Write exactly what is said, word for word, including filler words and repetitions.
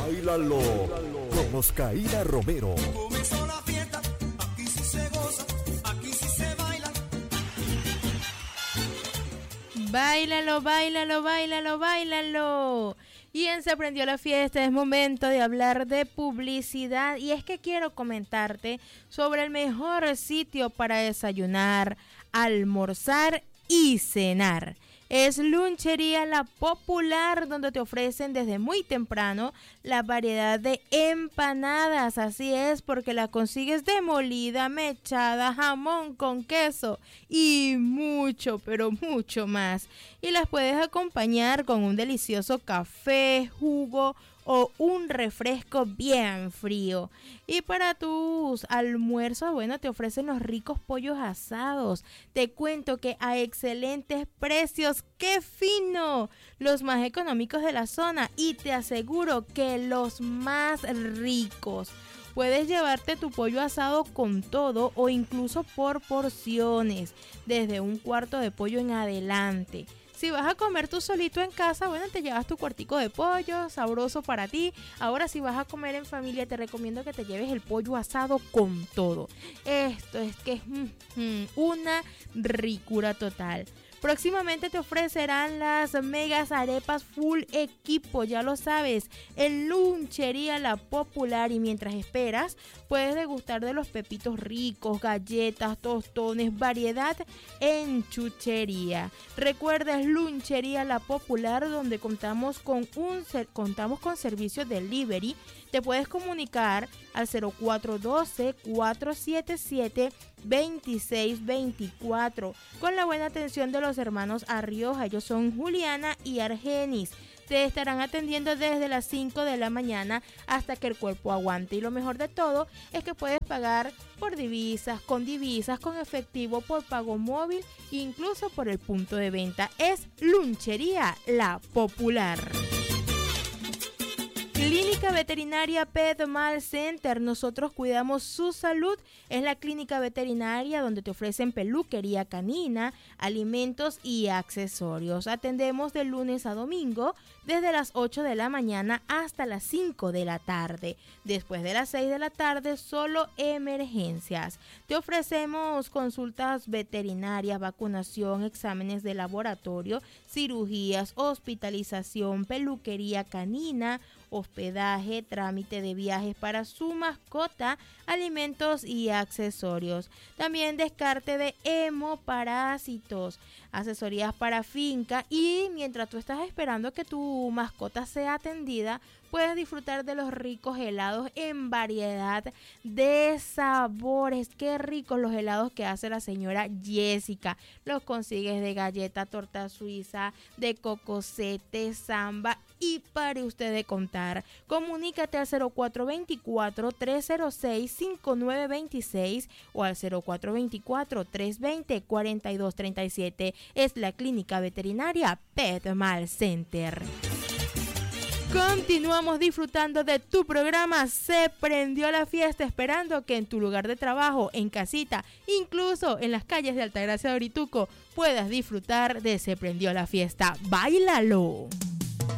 Báilalo con Oscarina Romero. Comenzó la fiesta, aquí sí se goza, aquí sí se baila. Báilalo, báilalo, báilalo, báilalo. Y en Se Prendió la Fiesta es momento de hablar de publicidad. Y es que quiero comentarte sobre el mejor sitio para desayunar, almorzar y cenar. Es Lunchería La Popular, donde te ofrecen desde muy temprano la variedad de empanadas. Así es, porque la consigues de molida, mechada, jamón con queso y mucho, pero mucho más. Y las puedes acompañar con un delicioso café, jugo o un refresco bien frío. Y para tus almuerzos, bueno, te ofrecen los ricos pollos asados. Te cuento que a excelentes precios, ¡qué fino! Los más económicos de la zona y te aseguro que los más ricos. Puedes llevarte tu pollo asado con todo o incluso por porciones, desde un cuarto de pollo en adelante. Si vas a comer tú solito en casa, bueno, te llevas tu cuartico de pollo, sabroso para ti. Ahora, si vas a comer en familia, te recomiendo que te lleves el pollo asado con todo. Esto es que es mm, mm, una ricura total. Próximamente te ofrecerán las megas arepas full equipo, ya lo sabes, en Lunchería La Popular. Y mientras esperas, puedes degustar de los pepitos ricos, galletas, tostones, variedad en chuchería. Recuerda, es Lunchería La Popular, donde contamos con un contamos con servicio delivery. Te puedes comunicar al cero cuatro uno dos, cuatro siete siete, dos seis dos cuatro con la buena atención de los hermanos Arrioja. Ellos son Juliana y Argenis. Te estarán atendiendo desde las cinco de la mañana hasta que el cuerpo aguante. Y lo mejor de todo es que puedes pagar por divisas, con divisas, con efectivo, por pago móvil e incluso por el punto de venta. Es Lunchería La Popular. Clínica Veterinaria Petmal Center, nosotros cuidamos su salud. Es la clínica veterinaria donde te ofrecen peluquería canina, alimentos y accesorios. Atendemos de lunes a domingo desde las ocho de la mañana hasta las cinco de la tarde. Después de las seis de la tarde, solo emergencias. Te ofrecemos consultas veterinarias, vacunación, exámenes de laboratorio, cirugías, hospitalización, peluquería canina, hospedaje, trámite de viajes para su mascota, alimentos y accesorios. También descarte de hemoparásitos, asesorías para finca. Y mientras tú estás esperando que tu mascota sea atendida, puedes disfrutar de los ricos helados en variedad de sabores. Qué ricos los helados que hace la señora Jessica. Los consigues de galleta, torta suiza, de cocosete, samba y pare usted de contar. Comunícate al cero cuatro dos cuatro, tres cero seis, cinco nueve dos seis o al cero cuatro dos cuatro, tres dos cero, cuatro dos tres siete. Es la clínica veterinaria Petmal Center. Continuamos disfrutando de tu programa Se Prendió la Fiesta, esperando que en tu lugar de trabajo, en casita, incluso en las calles de Altagracia de Orituco, puedas disfrutar de Se Prendió la Fiesta. ¡Báilalo!